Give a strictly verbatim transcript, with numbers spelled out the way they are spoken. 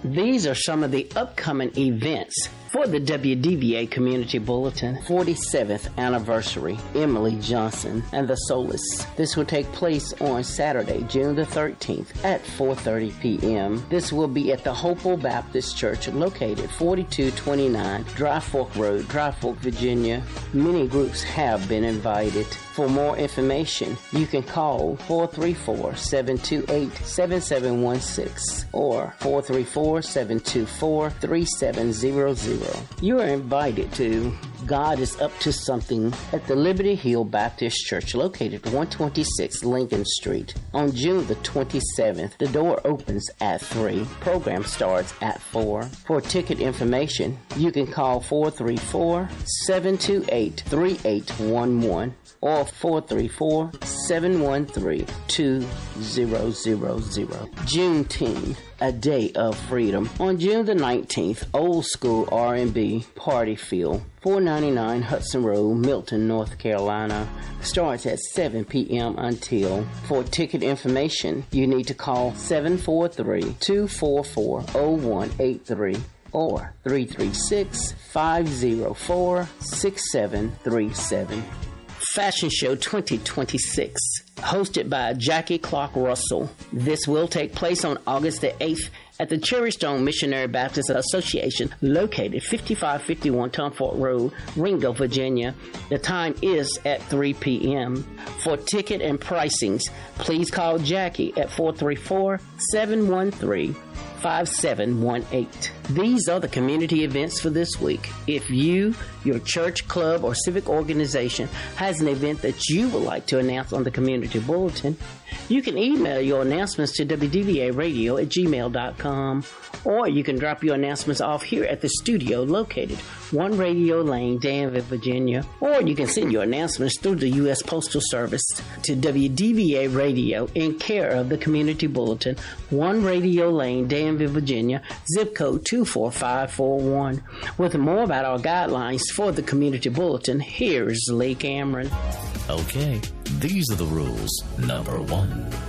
These are some of the upcoming events for the W D V A Community Bulletin forty-seventh Anniversary, Emily Johnson and the Solace. This will take place on Saturday, June the thirteenth at four thirty p.m. This will be at the Hopewell Baptist Church located forty-two twenty-nine Dry Fork Road, Dry Fork, Virginia. Many groups have been invited. For more information, you can call four three four, seven two eight, seven seven one six or four three four, seven two four, three seven zero zero. You are invited to God is Up to Something at the Liberty Hill Baptist Church located one twenty-six Lincoln Street on June the twenty-seventh. The door opens at three. Program starts at four. For ticket information, you can call four three four, seven two eight, three eight one one or four three four, seven one three, two zero zero zero. Juneteenth, a day of freedom. On June the nineteenth, Old School R and B Party Field, four ninety-nine Hudson Road, Milton, North Carolina, starts at seven p.m. until. For ticket information, you need to call seven four three, two four four, zero one eight three or three three six, five zero four, six seven three seven. Fashion Show twenty twenty-six, hosted by Jackie Clark Russell. This will take place on August the eighth at the Cherrystone Missionary Baptist Association, located fifty-five fifty-one Tom Ford Road, Ringo, Virginia. The time is at three p.m. For ticket and pricings, please call Jackie at four three four, seven one three, five seven one eight. These are the community events for this week. If you, your church, club, or civic organization has an event that you would like to announce on the community bulletin, you can email your announcements to w d v a radio at gmail dot com, or you can drop your announcements off here at the studio located one Radio Lane, Danville, Virginia, or you can send your announcements through the U S Postal Service to W D V A Radio in care of the Community Bulletin, one Radio Lane, Danville, Virginia, zip code two four five four one. With more about our guidelines for the Community Bulletin, here's Lee Cameron. Okay, these are the rules. Number one,